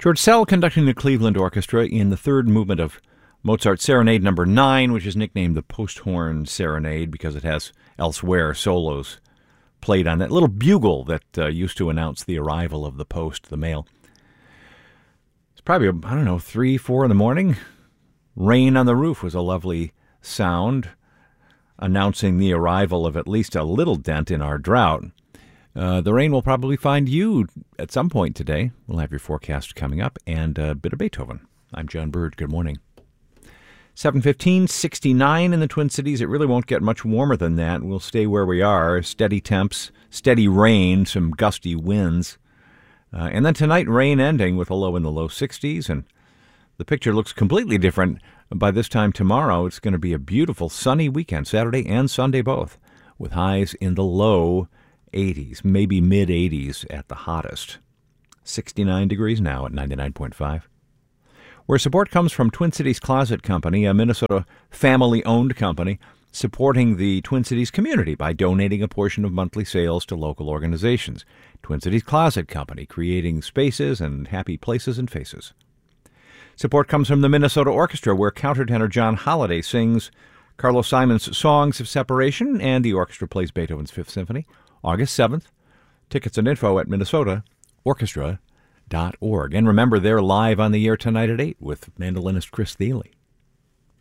George Szell conducting the Cleveland Orchestra in the third movement of Mozart's Serenade No. 9, which is nicknamed the Posthorn Serenade because it has elsewhere solos played on that little bugle that used to announce the arrival of the post, the mail. It's probably, 3, 4 in the morning. Rain on the roof was a lovely sound, announcing the arrival of at least a little dent in our drought. The rain will probably find you at some point today. We'll have your forecast coming up and a bit of Beethoven. I'm John Bird. Good morning. 7:15, 69 in the Twin Cities. It really won't get much warmer than that. We'll stay where we are. Steady temps, steady rain, some gusty winds. And then tonight, rain ending with a low in the low 60s. And the picture looks completely different by this time tomorrow. It's going to be a beautiful sunny weekend, Saturday and Sunday both, with highs in the low 80s, maybe mid-80s at the hottest. 69 degrees now at 99.5. Where support comes from Twin Cities Closet Company, a Minnesota family-owned company supporting the Twin Cities community by donating a portion of monthly sales to local organizations. Twin Cities Closet Company, creating spaces and happy places and faces. Support comes from the Minnesota Orchestra, where countertenor John Holliday sings Carlos Simon's Songs of Separation, and the orchestra plays Beethoven's Fifth Symphony, August 7th. Tickets and info at minnesotaorchestra.org. And remember, they're live on the air tonight at 8 with mandolinist Chris Thiele.